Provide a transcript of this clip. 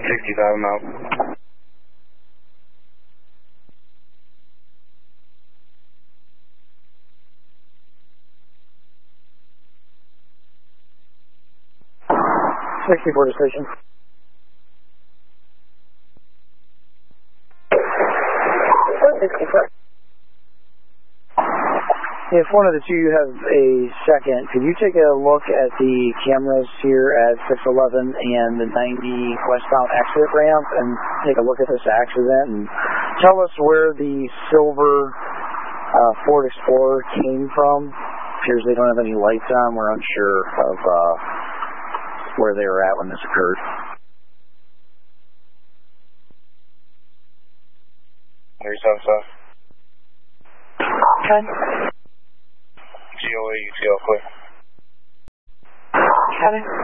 65 miles. '64 to station. If one of the two have a second, could you take a look at the cameras here at 611 and the 90 westbound exit ramp and take a look at this accident and tell us where the silver Ford Explorer came from? Appears they don't have any lights on. We're unsure of where they were at when this occurred. There's some stuff. Okay. GOA, UTL, clear. Kevin.